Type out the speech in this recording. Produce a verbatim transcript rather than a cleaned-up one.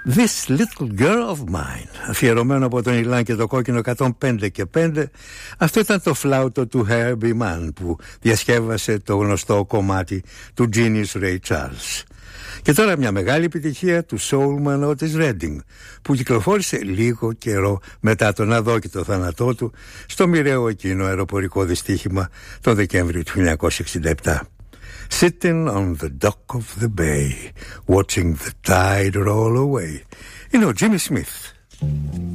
This Little Girl of Mine, αφιερωμένο από τον Ιλάν και το κόκκινο εκατόν πέντε και πέντε. Αυτό ήταν το φλάουτο του Herbie Mann που διασκεύασε το γνωστό κομμάτι του Genius Ray Charles. Και τώρα μια μεγάλη επιτυχία του soulman Otis Redding, που κυκλοφόρησε λίγο καιρό μετά τον αδόκητο θάνατό του στο μοιραίο εκείνο αεροπορικό δυστύχημα τον Δεκέμβριο του χίλια εννιακόσια εξήντα επτά. Sitting on the dock of the bay, watching the tide roll away. Είναι ο Jimmy Smith.